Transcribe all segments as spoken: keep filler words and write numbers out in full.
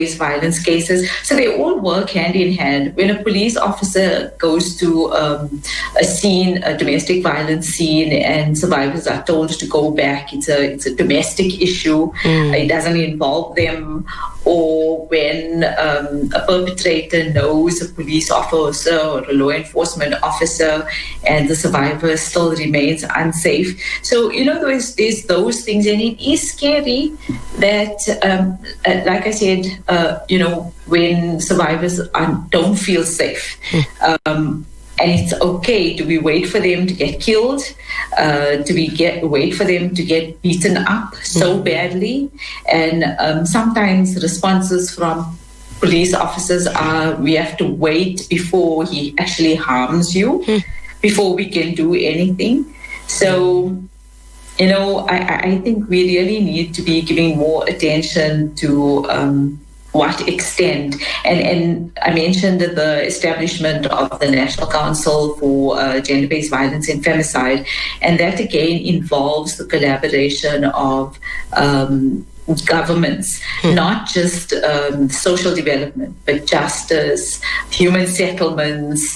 violence cases. So they all work hand in hand. When a police officer goes to um, a scene, a domestic violence scene, and survivors are told to go back, it's a it's a domestic issue. Mm. It doesn't involve them. Or when um, a perpetrator knows a police officer or a law enforcement officer and the survivor still remains unsafe. So, you know, there's, there's those things, and it is scary that, um, uh, like I said, uh, you know, when survivors are, don't feel safe. Um, And it's okay. Do we wait for them to get killed? Uh, do we get wait for them to get beaten up so badly? And um, sometimes responses from police officers are, we have to wait before he actually harms you, before we can do anything. So, you know, I, I think we really need to be giving more attention to um, what extent. And, and I mentioned the establishment of the National Council for uh, Gender-Based Violence and Femicide, and that again involves the collaboration of um, governments, hmm. not just um, social development, but justice, human settlements,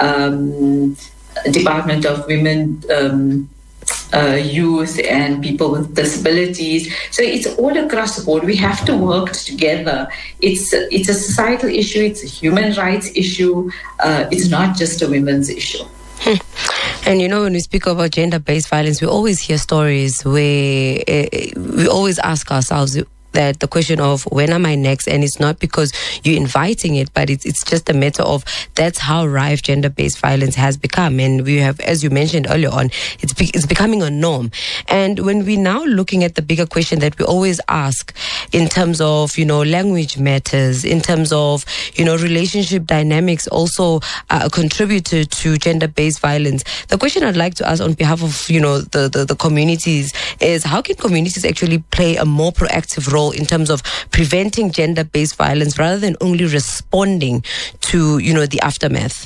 um, Department of Women, um, Uh, youth and people with disabilities. So it's all across the board. We have to work together. It's it's a societal issue. It's a human rights issue. Uh, it's not just a women's issue. Hmm. And you know, when we speak about gender-based violence, we always hear stories where uh, we always ask ourselves that the question of when am I next, and it's not because you're inviting it, but it's it's just a matter of that's how rife gender-based violence has become. And we have, as you mentioned earlier on, it's be, it's becoming a norm. And when we're now looking at the bigger question that we always ask in terms of, you know, language matters, in terms of, you know, relationship dynamics also uh, contribute to, to gender-based violence, the question I'd like to ask on behalf of, you know, the, the, the communities is, how can communities actually play a more proactive role in terms of preventing gender-based violence rather than only responding to, you know, the aftermath?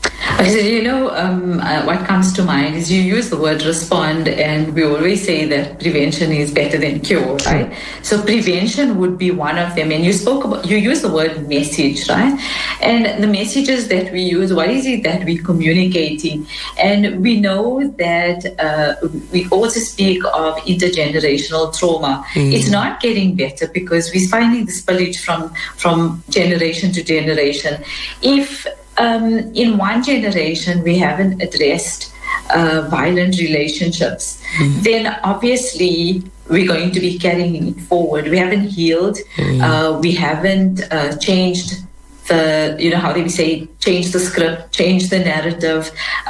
You know, um, uh, what comes to mind is you use the word respond, and we always say that prevention is better than cure, right? So prevention would be one of them. And you spoke about, you use the word message, right? And the messages that we use, what is it that we're communicating? And we know that uh, we also speak of intergenerational trauma. Mm. It's not getting better because we're finding the spillage from, from generation to generation. If Um, in one generation, we haven't addressed uh, violent relationships, mm. then obviously we're going to be carrying it forward. We haven't healed. Mm. Uh, we haven't uh, changed the, you know, how they say, change the script, change the narrative,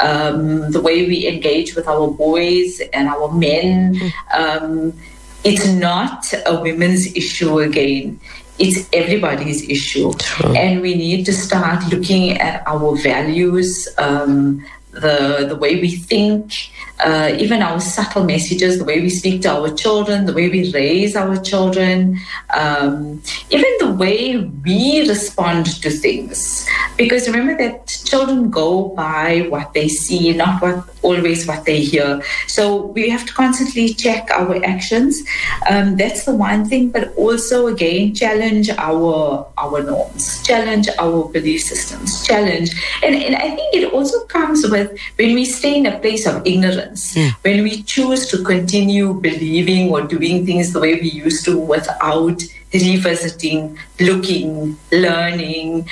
um, the way we engage with our boys and our men. Mm. Um, it's not a women's issue again. It's everybody's issue. True. And we need to start looking at our values, um, the the way we think, uh, even our subtle messages, the way we speak to our children, the way we raise our children, um, even the way we respond to things. Because remember that children go by what they see, not what always what they hear. So we have to constantly check our actions. Um, that's the one thing, but also again challenge our our norms, challenge our belief systems, challenge. And, and I think it also comes with when we stay in a place of ignorance, mm. when we choose to continue believing or doing things the way we used to without revisiting, looking, learning,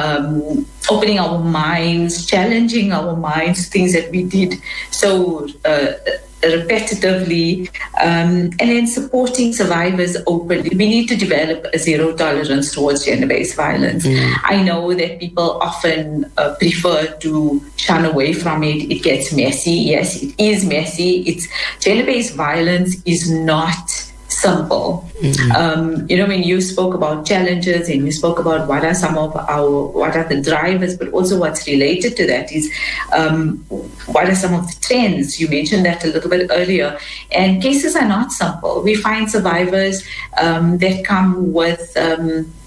um, opening our minds, challenging our minds, things that we did so uh, repetitively, um, and then supporting survivors openly. We need to develop a zero tolerance towards gender-based violence. Mm. I know that people often uh, prefer to shun away from it. It gets messy. Yes, it is messy. It's gender-based violence is not simple. Mm-hmm. Um, you know, when you spoke about challenges and you spoke about what are some of our, what are the drivers, but also what's related to that is um, what are some of the trends? You mentioned that a little bit earlier. And cases are not simple. We find survivors um, that come with um,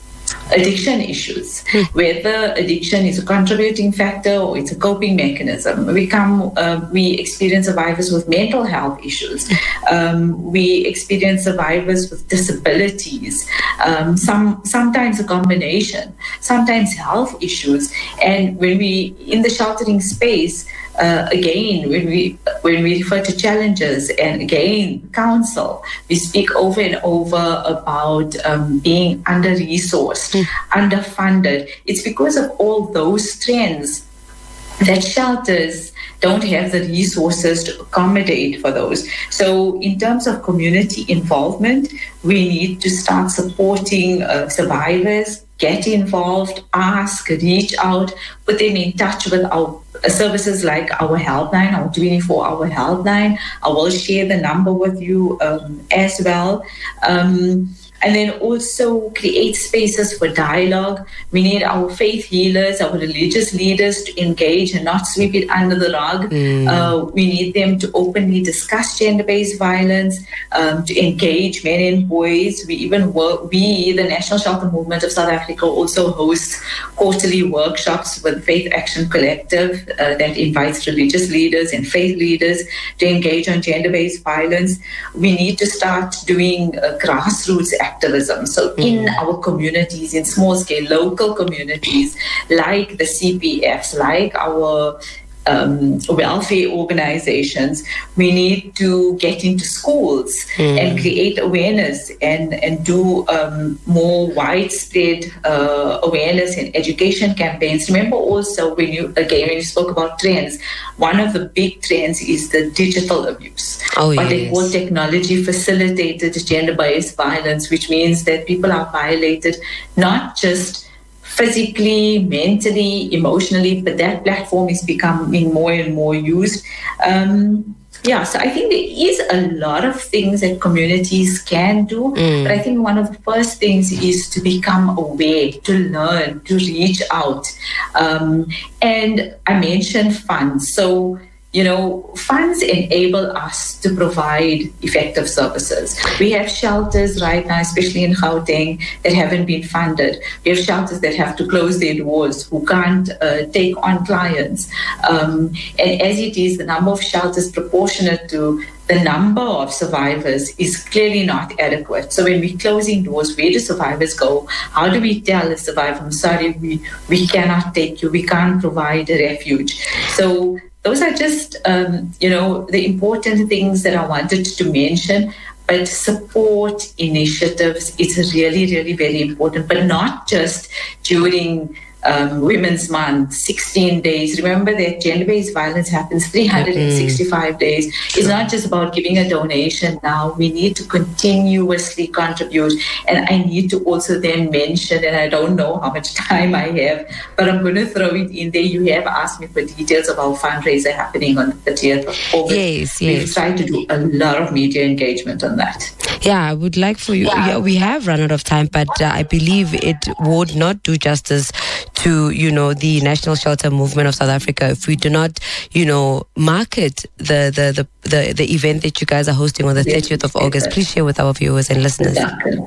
addiction issues, whether addiction is a contributing factor or it's a coping mechanism. We come, uh, we experience survivors with mental health issues. Um, we experience survivors with disabilities. Um, some sometimes a combination. Sometimes health issues. And when we in the sheltering space, uh, again, when we when we refer to challenges and again counsel, we speak over and over about um, being under-resourced, mm. underfunded. It's because of all those trends that shelters don't have the resources to accommodate for those. So in terms of community involvement, we need to start supporting uh, survivors, get involved, ask, reach out, put them in touch with our services like our helpline, our twenty-four hour helpline. I will share the number with you um, as well. Um, And then also create spaces for dialogue. We need our faith healers, our religious leaders to engage and not sweep it under the rug. Mm. Uh, we need them to openly discuss gender-based violence, um, to engage men and boys. We even work, we, the National Shelter Movement of South Africa, also hosts quarterly workshops with Faith Action Collective uh, that invites religious leaders and faith leaders to engage on gender-based violence. We need to start doing uh, grassroots activism. So in our communities, in small scale, local communities, like the C P Fs, like our um, welfare organizations, we need to get into schools mm. and create awareness and, and do um, more widespread uh, awareness and education campaigns. Remember also when you, again, when you spoke about trends, one of the big trends is the digital abuse. Oh, what yes. they call technology facilitated gender-based violence, which means that people are violated not just physically, mentally, emotionally, but that platform is becoming more and more used. Um, yeah, so I think there is a lot of things that communities can do, mm. but I think one of the first things is to become aware, to learn, to reach out. Um, and I mentioned funds. So, you know, funds enable us to provide effective services. We have shelters right now, especially in Gauteng, that haven't been funded. We have shelters that have to close their doors, who can't uh, take on clients. Um, and as it is, the number of shelters proportionate to the number of survivors is clearly not adequate. So when we're closing doors, where do survivors go? How do we tell a survivor, I'm sorry, we, we cannot take you, we can't provide a refuge? So those are just, um, you know, the important things that I wanted to mention. But support initiatives is really, really very important, but not just during um, Women's Month, sixteen days. Remember that gender-based violence happens three hundred sixty-five mm-hmm. days. It's not just about giving a donation now. We need to continuously contribute. And I need to also then mention, and I don't know how much time I have, but I'm going to throw it in there. You have asked me for details of our fundraiser happening on the thirtieth of August. Yes, yes. We've tried to do a lot of media engagement on that. Yeah, I would like for you, yeah. Yeah, we have run out of time, but uh, I believe it would not do justice to, you know, the National Shelter Movement of South Africa if we do not, you know, market the the, the, the, the event that you guys are hosting on the thirtieth of August. Please share with our viewers and listeners.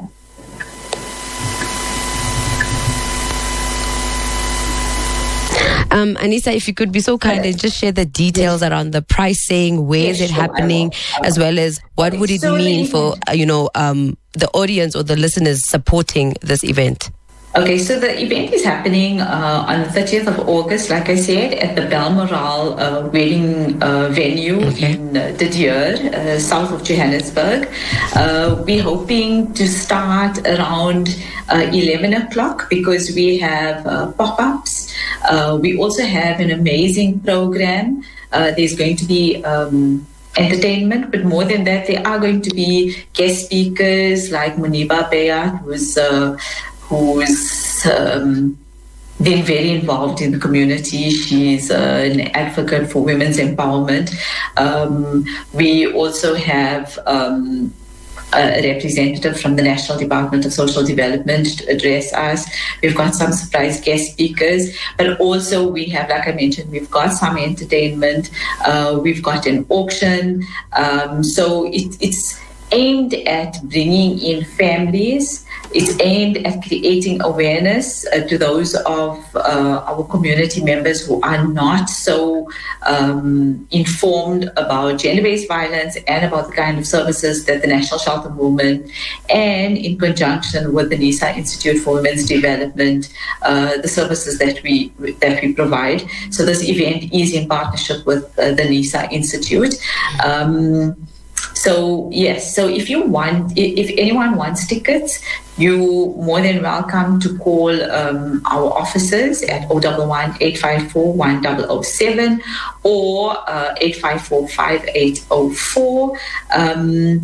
Um, Anissa, if you could be so kind and just share the details around the pricing, where is it happening, as well as what would it mean for, uh, you know, um, the audience or the listeners supporting this event? Okay, so the event is happening uh, on the thirtieth of August, like I said, at the Balmoral uh, wedding uh, venue okay. in uh, De Deer, uh, south of Johannesburg. Uh, we're hoping to start around uh, eleven o'clock because we have uh, pop-ups. Uh, we also have an amazing program. Uh, there's going to be um, entertainment, but more than that, there are going to be guest speakers like Muniba Bayat, who's uh, who's um, been very involved in the community. She's uh, an advocate for women's empowerment. Um, we also have um, a representative from the National Department of Social Development to address us. We've got some surprise guest speakers, but also we have, like I mentioned, we've got some entertainment. Uh, we've got an auction. Um, so it, it's aimed at bringing in families. It's aimed at creating awareness uh, to those of uh, our community members who are not so um, informed about gender-based violence and about the kind of services that the National Shelter Movement, and in conjunction with the NISA Institute for Women's Development, uh, the services that we that we provide. So this event is in partnership with uh, the NISA Institute. Um, So yes, so if you want, if anyone wants tickets, you're more than welcome to call um, our offices at zero one one, eight five four, one zero zero seven or uh, eight five four, five eight zero four. Um,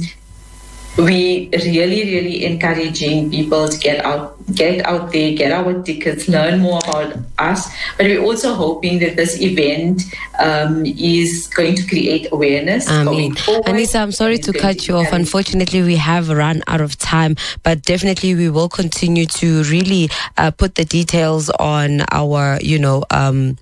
we really, really encouraging people to get out, get out there, get our tickets, learn more about us. But we're also hoping that this event um, is going to create awareness. I mean, Anissa, I'm sorry to cut you off. Unfortunately, we have run out of time, but definitely we will continue to really uh, put the details on our, you know, um,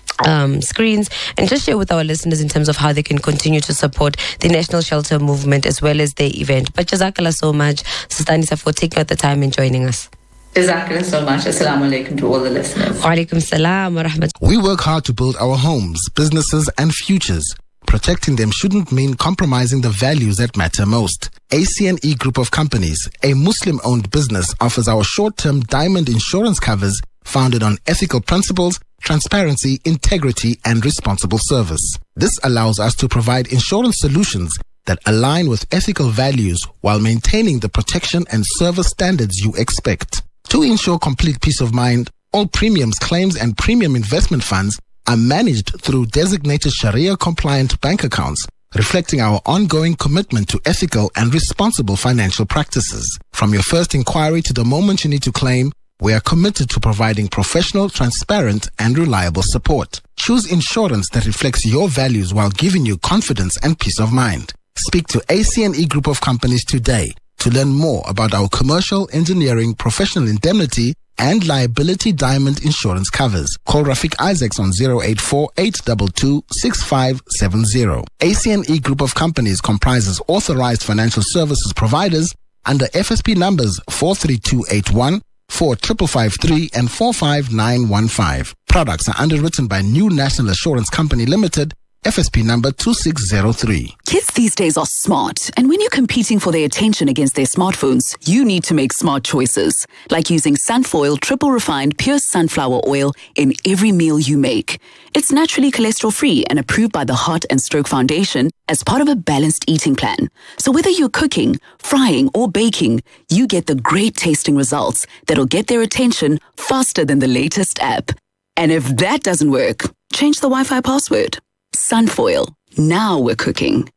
Um, screens and just share with our listeners in terms of how they can continue to support the National Shelter Movement as well as the event. But Jazakallah so much, Sister Anissa, for taking out the time and joining us. Jazakallah so much. Assalamu alaikum to all the listeners. Wa alaikum salam wa rahmatullah. We work hard to build our homes, businesses and futures. Protecting them shouldn't mean compromising the values that matter most. A C N E Group of Companies, a Muslim-owned business, offers our short-term diamond insurance covers founded on ethical principles, transparency, integrity, and responsible service. This allows us to provide insurance solutions that align with ethical values while maintaining the protection and service standards you expect. To ensure complete peace of mind, all premiums, claims, and premium investment funds are managed through designated Sharia-compliant bank accounts, reflecting our ongoing commitment to ethical and responsible financial practices. From your first inquiry to the moment you need to claim, we are committed to providing professional, transparent, and reliable support. Choose insurance that reflects your values while giving you confidence and peace of mind. Speak to A C N E Group of Companies today to learn more about our commercial, engineering, professional indemnity, and liability diamond insurance covers. Call Rafiq Isaacs on zero eight four, eight two two, six five seven zero. A C N E Group of Companies comprises authorized financial services providers under F S P numbers four three two eight one, four five five three and four five nine one five. Products are underwritten by New National Assurance Company Limited, F S P number two six zero three. Kids these days are smart, and when you're competing for their attention against their smartphones, you need to make smart choices, like using Sunfoil triple refined pure sunflower oil in every meal you make. It's naturally cholesterol-free and approved by the Heart and Stroke Foundation as part of a balanced eating plan. So whether you're cooking, frying, or baking, you get the great tasting results that'll get their attention faster than the latest app. And if that doesn't work, change the Wi-Fi password. Sunfoil. Now we're cooking.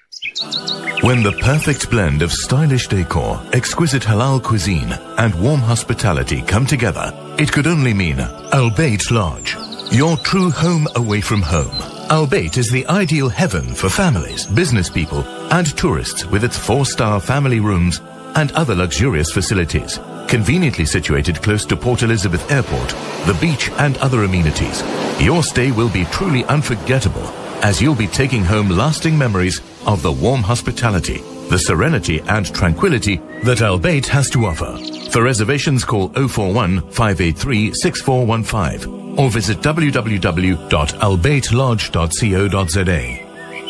When the perfect blend of stylish decor, exquisite halal cuisine, and warm hospitality come together, it could only mean Al Bayt Lodge, your true home away from home. Al Bayt is the ideal heaven for families, business people, and tourists with its four-star family rooms and other luxurious facilities. Conveniently situated close to Port Elizabeth Airport, the beach and other amenities, your stay will be truly unforgettable as you'll be taking home lasting memories of the warm hospitality, the serenity and tranquility that Al Bayt has to offer. For reservations, call zero four one, five eight three, six four one five or visit w w w dot al bayt lodge dot co dot z a.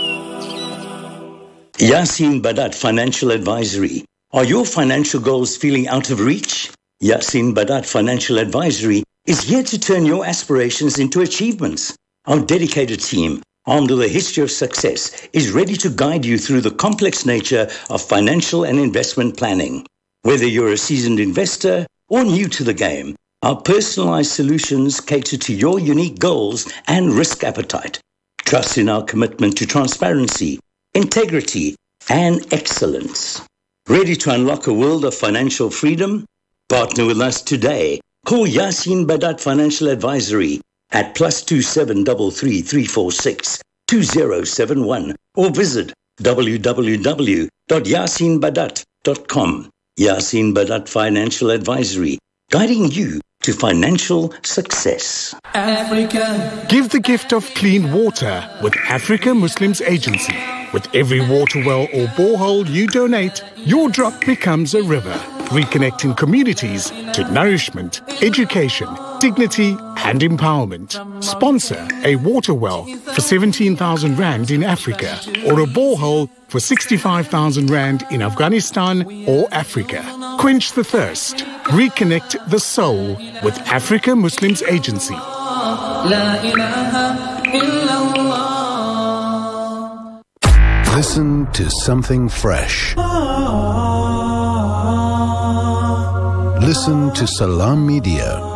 Yasin Badat Financial Advisory. Are your financial goals feeling out of reach? Yasin Badat Financial Advisory is here to turn your aspirations into achievements. Our dedicated team, armed with a history of success, is ready to guide you through the complex nature of financial and investment planning. Whether you're a seasoned investor or new to the game, our personalized solutions cater to your unique goals and risk appetite. Trust in our commitment to transparency, integrity, and excellence. Ready to unlock a world of financial freedom? Partner with us today. Call Yasin Badat Financial Advisory at plus two seven three three, three four six, two zero seven one or visit w w w dot yasin badat dot com. Yasin Badat Financial Advisory, guiding you to financial success. Africa. Give the gift of clean water with Africa Muslims Agency. With every water well or borehole you donate, your drop becomes a river, reconnecting communities to nourishment, education, dignity and empowerment. Sponsor a water well for seventeen thousand rand in Africa or a borehole for sixty-five thousand rand in Afghanistan or Africa. Quench the thirst. Reconnect the soul with Africa Muslims Agency. Listen to something fresh. Listen to Salam Media.